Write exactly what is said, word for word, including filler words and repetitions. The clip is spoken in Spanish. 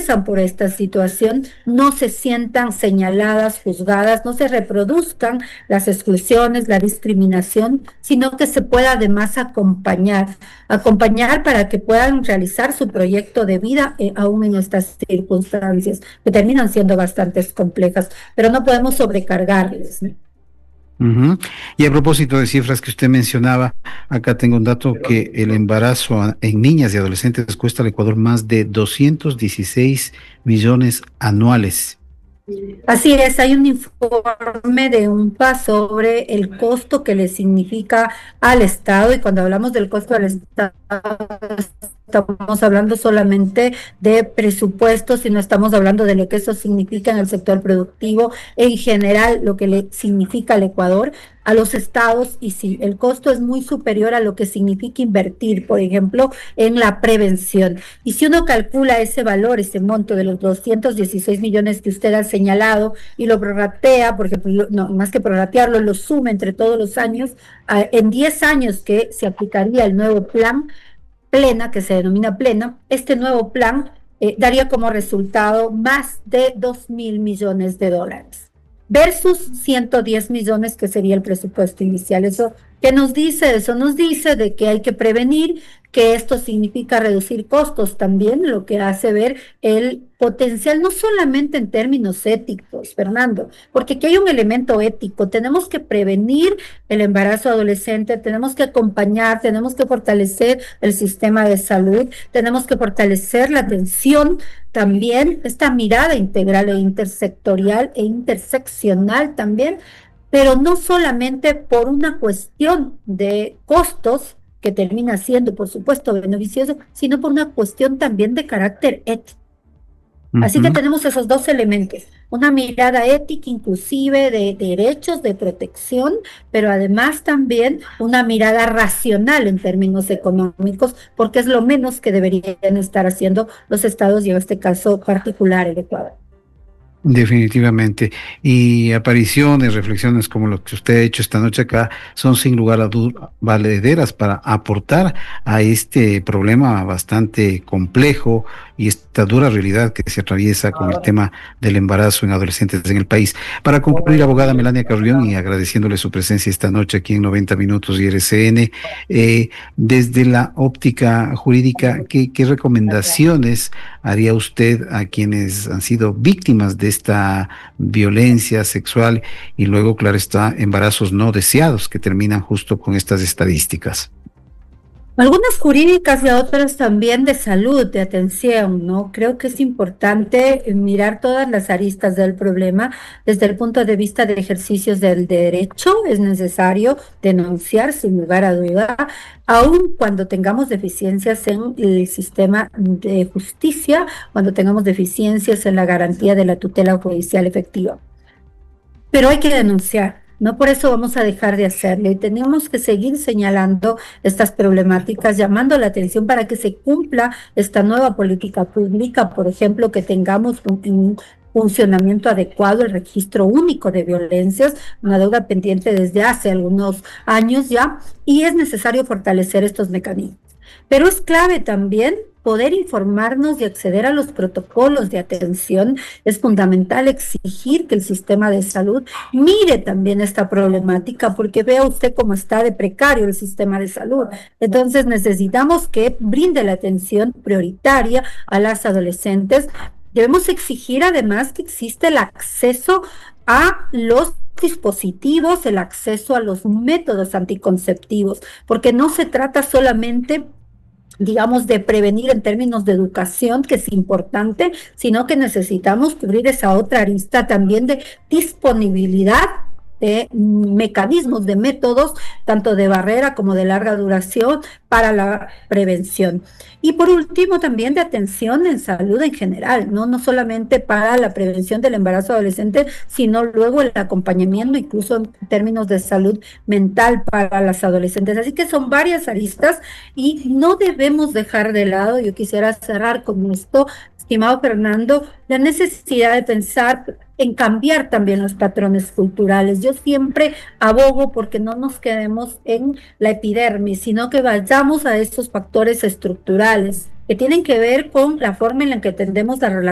atraviesan por esta situación no se sientan señaladas, juzgadas, no se reproduzcan las exclusiones, la discriminación, sino que se pueda además acompañar, acompañar para que puedan realizar su proyecto de vida eh, aún en estas circunstancias que terminan siendo bastante complejas, pero no podemos sobrecargarles, ¿no? Ujú. Y a propósito de cifras que usted mencionaba, acá tengo un dato que el embarazo a- en niñas y adolescentes cuesta al Ecuador más de doscientos dieciséis millones anuales. Así es, hay un informe de U N P A sobre el costo que le significa al Estado, y cuando hablamos del costo al Estado estamos hablando solamente de presupuestos y no estamos hablando de lo que eso significa en el sector productivo, en general lo que le significa al Ecuador, a los estados, y sí, el costo es muy superior a lo que significa invertir, por ejemplo, en la prevención. Y si uno calcula ese valor, ese monto de los doscientos dieciséis millones que usted ha señalado y lo prorratea, por ejemplo, no, más que prorratearlo, lo suma entre todos los años, uh, en diez años que se aplicaría el nuevo plan plena, que se denomina plena, este nuevo plan eh, daría como resultado más de dos mil millones de dólares versus ciento diez millones que sería el presupuesto inicial. ¿Eso qué nos dice? Eso nos dice de que hay que prevenir, que esto significa reducir costos también, lo que hace ver el potencial, no solamente en términos éticos, Fernando, porque aquí hay un elemento ético, tenemos que prevenir el embarazo adolescente, tenemos que acompañar, tenemos que fortalecer el sistema de salud, tenemos que fortalecer la atención, también esta mirada integral e intersectorial e interseccional también, pero no solamente por una cuestión de costos, que termina siendo, por supuesto, beneficioso, sino por una cuestión también de carácter ético. Así que Ujú. tenemos esos dos elementos, una mirada ética inclusive de derechos, de protección, pero además también una mirada racional en términos económicos, porque es lo menos que deberían estar haciendo los estados y en este caso particular el Ecuador. Definitivamente. Y apariciones, reflexiones como lo que usted ha hecho esta noche acá son sin lugar a dudas valederas para aportar a este problema bastante complejo y esta dura realidad que se atraviesa con el tema del embarazo en adolescentes en el país. Para concluir, abogada Melania Carrión, y agradeciéndole su presencia esta noche aquí en noventa Minutos y R C N, eh, desde la óptica jurídica, ¿qué, qué recomendaciones haría usted a quienes han sido víctimas de esta violencia sexual y luego, claro está, embarazos no deseados que terminan justo con estas estadísticas? Algunas jurídicas y otras también de salud, de atención, ¿no? Creo que es importante mirar todas las aristas del problema desde el punto de vista de ejercicios del derecho. Es necesario denunciar sin lugar a duda, aun cuando tengamos deficiencias en el sistema de justicia, cuando tengamos deficiencias en la garantía de la tutela judicial efectiva. Pero hay que denunciar. No por eso vamos a dejar de hacerlo, y tenemos que seguir señalando estas problemáticas, llamando la atención para que se cumpla esta nueva política pública, por ejemplo, que tengamos un, un funcionamiento adecuado, el registro único de violencias, una deuda pendiente desde hace algunos años ya, y es necesario fortalecer estos mecanismos. Pero es clave también poder informarnos y acceder a los protocolos de atención. Es fundamental exigir que el sistema de salud mire también esta problemática, porque vea usted cómo está de precario el sistema de salud. Entonces necesitamos que brinde la atención prioritaria a las adolescentes. Debemos exigir además que existe el acceso a los dispositivos, el acceso a los métodos anticonceptivos, porque no se trata solamente, digamos, de prevenir en términos de educación, que es importante, sino que necesitamos cubrir esa otra arista también de disponibilidad de mecanismos, de métodos, tanto de barrera como de larga duración para la prevención. Y por último, también de atención en salud en general, ¿no? No solamente para la prevención del embarazo adolescente, sino luego el acompañamiento, incluso en términos de salud mental para las adolescentes. Así que son varias aristas y no debemos dejar de lado, yo quisiera cerrar con esto, estimado Fernando, la necesidad de pensar en cambiar también los patrones culturales. Yo siempre abogo porque no nos quedemos en la epidermis, sino que vayamos a estos factores estructurales que tienen que ver con la forma en la que entendemos la relación